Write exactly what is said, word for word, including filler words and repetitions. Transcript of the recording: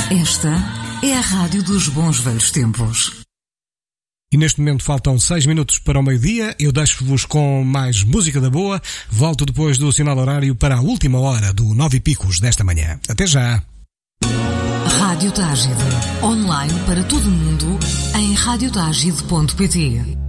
Esta é a rádio dos bons velhos tempos. E neste momento faltam seis minutos para o meio-dia. Eu deixo-vos com mais música da boa. Volto depois do sinal horário para a última hora do Nove e Picos desta manhã. Até já! Rádio Tágide. Online para todo o mundo em rádio tágide ponto pt.